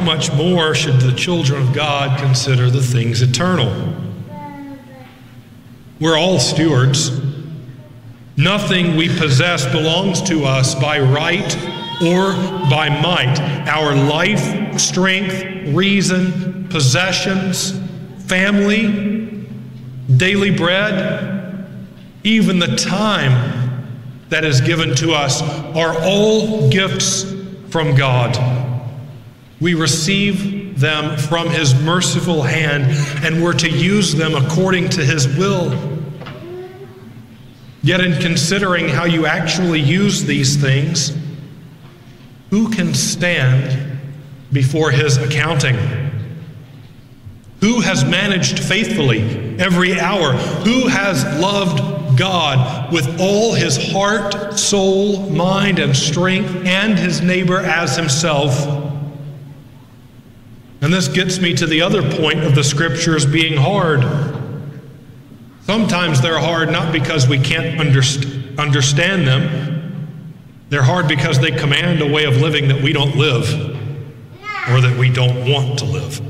much more should the children of God consider the things eternal? We're all stewards. Nothing we possess belongs to us by right or by might. Our life, strength, reason, possessions, family, daily bread, even the time that is given to us are all gifts from God. We receive them from His merciful hand, and we're to use them according to His will. Yet in considering how you actually use these things, who can stand before His accounting? Who has managed faithfully every hour? Who has loved God with all his heart, soul, mind, and strength, and his neighbor as himself? And this gets me to the other point of the Scriptures being hard. Sometimes they're hard not because we can't understand them. They're hard because they command a way of living that we don't live, or that we don't want to live.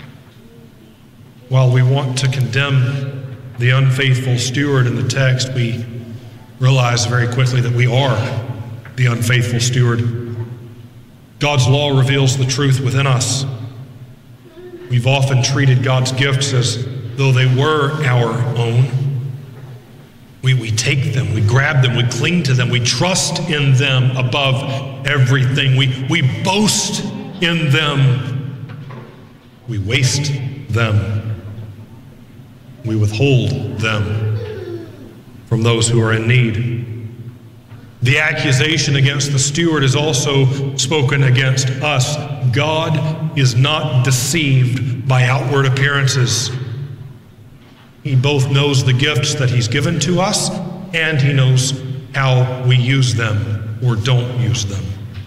While we want to condemn the unfaithful steward in the text, we realize very quickly that we are the unfaithful steward. God's law reveals the truth within us. We've often treated God's gifts as though they were our own. We take them, we grab them, we cling to them, we trust in them above everything. We boast in them. We waste them. We withhold them from those who are in need. The accusation against the steward is also spoken against us. God is not deceived by outward appearances. He both knows the gifts that He's given to us, and He knows how we use them or don't use them.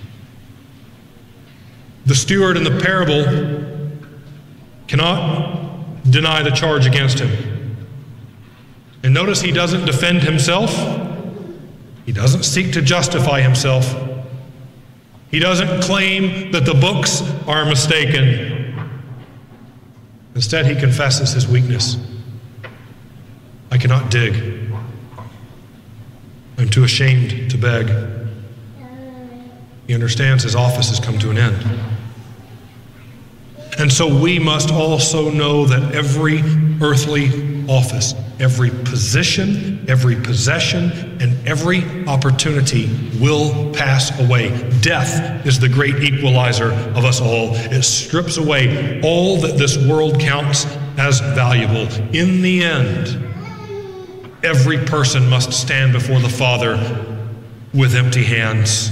The steward in the parable cannot deny the charge against him. And notice he doesn't defend himself. He doesn't seek to justify himself. He doesn't claim that the books are mistaken. Instead, he confesses his weakness. I cannot dig. I'm too ashamed to beg. He understands his office has come to an end. And so we must also know that every earthly office, every position, every possession, and every opportunity will pass away. Death is the great equalizer of us all. It strips away all that this world counts as valuable. In the end, every person must stand before the Father with empty hands.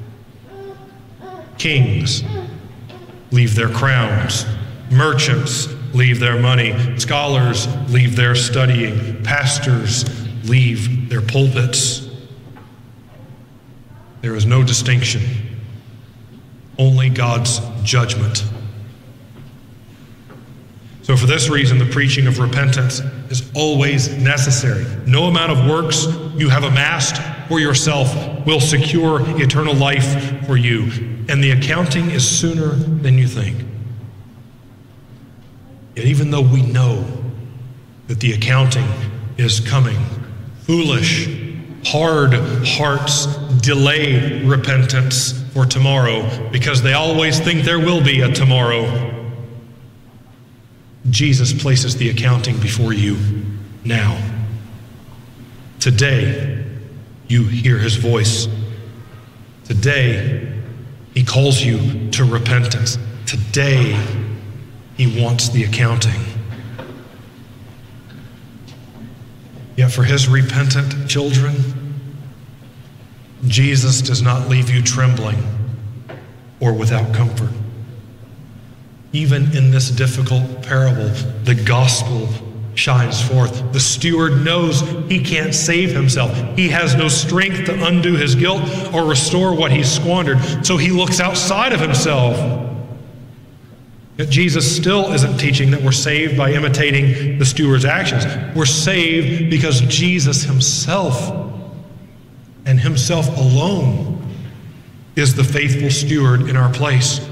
Kings leave their crowns. Merchants leave their money. Scholars leave their studying. Pastors leave their pulpits. There is no distinction, only God's judgment. So for this reason, the preaching of repentance is always necessary. No amount of works you have amassed for yourself will secure eternal life for you. And the accounting is sooner than you think. Yet even though we know that the accounting is coming, foolish, hard hearts delay repentance for tomorrow because they always think there will be a tomorrow. Jesus places the accounting before you now. Today, you hear His voice. Today, He calls you to repentance. Today, He wants the accounting. Yet for His repentant children, Jesus does not leave you trembling or without comfort. Even in this difficult parable, the gospel shines forth. The steward knows he can't save himself. He has no strength to undo his guilt or restore what he's squandered. So he looks outside of himself. Yet Jesus still isn't teaching that we're saved by imitating the steward's actions. We're saved because Jesus Himself and Himself alone is the faithful steward in our place.